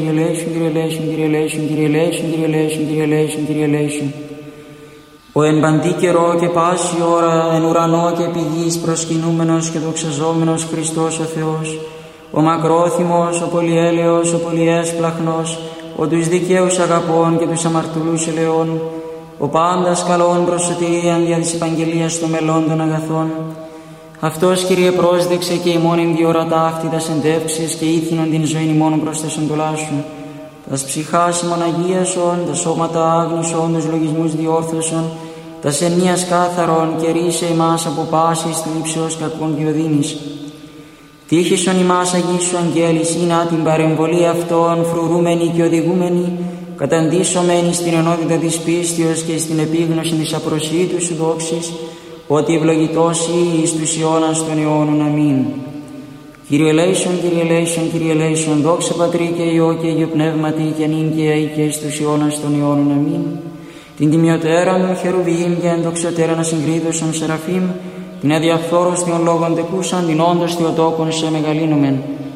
Ο εν παντή καιρό και πάση ώρα, εν ουρανό και επί γης προσκυνούμενος και δοξαζόμενος Χριστός ο Θεός, ο μακρόθυμος, ο πολυέλεος, ο πολυέσπλαχνος, ο τους δικαίους αγαπών και τους αμαρτωλούς ελεών, ο πάντας καλών προς σωτηρίαν δια της επαγγελίας των μελών των αγαθών. Αυτός, Κύριε, πρόσδεξε και ημών εν διορατά αυτή τας εντεύξεις και ήθινον την ζωήν ημών προς τας εντολάς σου. Τας ψυχάς ημών αγίασον, τα σώματα άγνωσον, τους λογισμούς διόρθωσον, τας ενίας κάθαρον και ρίσε ημάς από πάσης θλίψεως κακών διοδύνης. Τύχησον ημάς αγίσου αγγέλης, ή την παρεμβολή αυτών φρουρούμενη και οδηγούμενη, καταντήσωμένη στην ενότητα της πίστεως και στην επίγνωση της απροσίτου σου δόξης, ότι ευλογητός εις τους αιώνας των αιώνων. Αμήν. Κύριε ελέησον, Κύριε ελέησον, Κύριε ελέησον, δόξα Πατρί και Υιό και Υιό Πνεύματι και νυν και αεί και εις τους αιώνας των αιώνων. Αμήν. Την τιμιωτέραν των χερουβίμ και ενδοξωτέραν ασυγκρίτωσον σεραφείμ, την αδιαφθόρος των λόγων τεκούσαν, την όντως Θεοτόκον σε μεγαλύνομεν.